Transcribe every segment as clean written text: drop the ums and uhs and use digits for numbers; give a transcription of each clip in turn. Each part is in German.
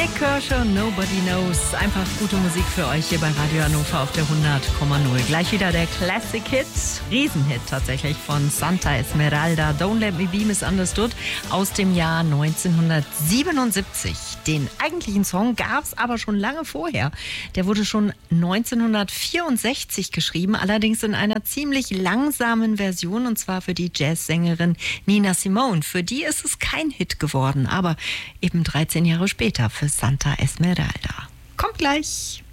Nick Kershaw, Nobody Knows. Einfach gute Musik für euch hier bei Radio Hannover auf der 100,0. Gleich wieder der Classic Hit, Riesenhit tatsächlich von Santa Esmeralda, Don't Let Me Be Misunderstood aus dem Jahr 1977. Den eigentlichen Song gab es aber schon lange vorher. Der wurde schon 1964 geschrieben, allerdings in einer ziemlich langsamen Version, und zwar für die Jazzsängerin Nina Simone. Für die ist es kein Hit geworden, aber eben 13 Jahre später für Santa Esmeralda. Kommt gleich.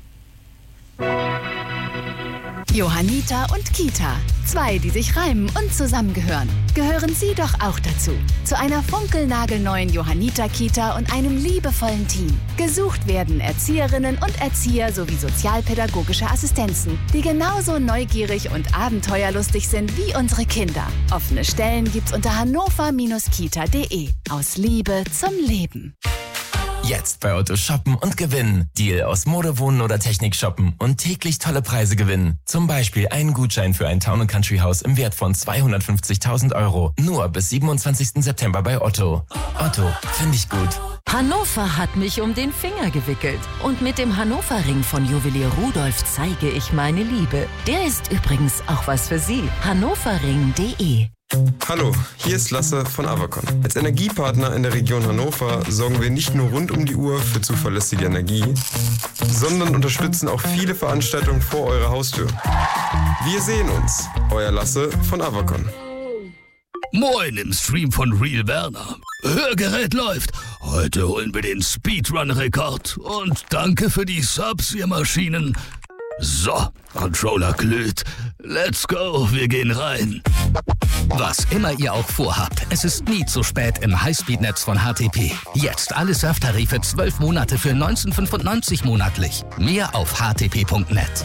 Johanniter und Kita. Zwei, die sich reimen und zusammengehören. Gehören Sie doch auch dazu. Zu einer funkelnagelneuen Johanniter-Kita und einem liebevollen Team. Gesucht werden Erzieherinnen und Erzieher sowie sozialpädagogische Assistenzen, die genauso neugierig und abenteuerlustig sind wie unsere Kinder. Offene Stellen gibt's unter hannover-kita.de. Aus Liebe zum Leben. Jetzt bei Otto shoppen und gewinnen. Deal aus Mode, Wohnen oder Technik shoppen und täglich tolle Preise gewinnen. Zum Beispiel einen Gutschein für ein Town & Country Haus im Wert von 250.000 €. Nur bis 27. September bei Otto. Otto, finde ich gut. Hannover hat mich um den Finger gewickelt. Und mit dem Hannover-Ring von Juwelier Rudolf zeige ich meine Liebe. Der ist übrigens auch was für Sie. hannoverring.de. Hallo, hier ist Lasse von Avacon. Als Energiepartner in der Region Hannover sorgen wir nicht nur rund um die Uhr für zuverlässige Energie, sondern unterstützen auch viele Veranstaltungen vor eurer Haustür. Wir sehen uns, euer Lasse von Avacon. Moin im Stream von Real Werner. Hörgerät läuft. Heute holen wir den Speedrun-Rekord. Und danke für die Subs, ihr Maschinen. So, Controller glüht. Let's go, wir gehen rein. Was immer ihr auch vorhabt, es ist nie zu spät im Highspeed-Netz von HTP. Jetzt alle Surftarife 12 Monate für 19,95 monatlich. Mehr auf htp.net.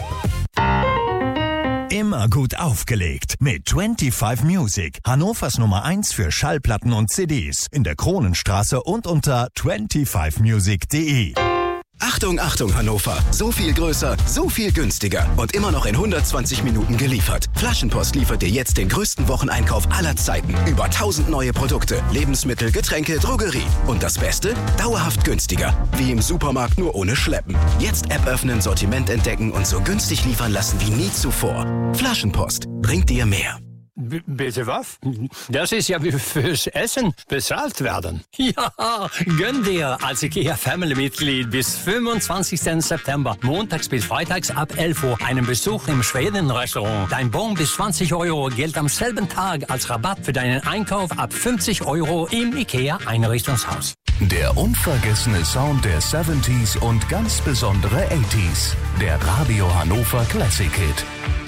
Immer gut aufgelegt mit 25 Music, Hannovers Nummer 1 für Schallplatten und CDs in der Kronenstraße und unter 25music.de. Achtung, Achtung Hannover, so viel größer, so viel günstiger und immer noch in 120 Minuten geliefert. Flaschenpost liefert dir jetzt den größten Wocheneinkauf aller Zeiten. Über 1000 neue Produkte, Lebensmittel, Getränke, Drogerie. Und das Beste? Dauerhaft günstiger. Wie im Supermarkt, nur ohne Schleppen. Jetzt App öffnen, Sortiment entdecken und so günstig liefern lassen wie nie zuvor. Flaschenpost bringt dir mehr. Bitte was? Das ist ja wie fürs Essen bezahlt werden. Ja, gönn dir als IKEA-Family-Mitglied bis 25. September, montags bis freitags ab 11 Uhr, einen Besuch im Schweden-Restaurant. Dein Bon bis 20 € gilt am selben Tag als Rabatt für deinen Einkauf ab 50 € im IKEA-Einrichtungshaus. Der unvergessene Sound der 70s und ganz besondere 80s. Der Radio Hannover Classic Hit.